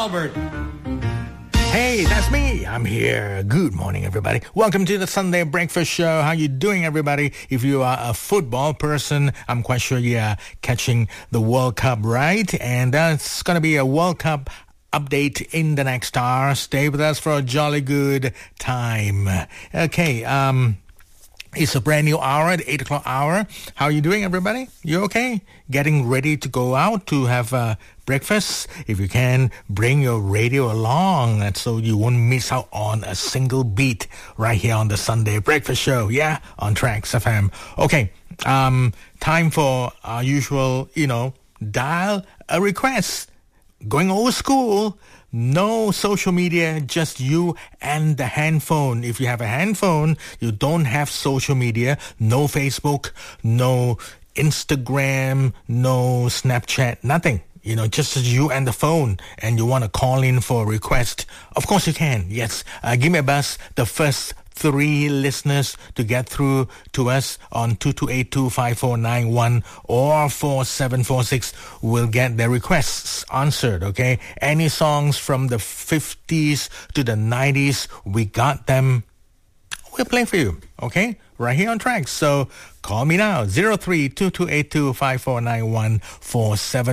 Albert. Hey, that's me. I'm here. Good morning, everybody. Welcome to the Sunday Breakfast Show. How you doing, everybody? If you are a football person, I'm quite sure you are catching the World Cup, right? And it's going to be a World Cup update in the next hour. Stay with us for a jolly good time. Okay, it's a brand new hour, at 8 o'clock hour. How are you doing, everybody? You okay? Getting ready to go out to have breakfast? If you can, bring your radio along and so you won't miss out on a single beat right here on the Sunday Breakfast Show. Yeah, on Tracks FM. Okay, time for our usual, dial a request. Going old school. No social media, just you and the handphone. If you have a handphone, you don't have social media, no Facebook, no Instagram, no Snapchat, nothing. Just you and the phone, and you want to call in for a request. Of course you can, yes. Give me a buzz, the first 3 listeners to get through to us on 22825491 or 4746 will get their requests answered, okay? Any songs from the 50s to the 90s, we got them. We'll play for you, okay? Right here on Tracks. So call me now, 03-2282-5491-4746.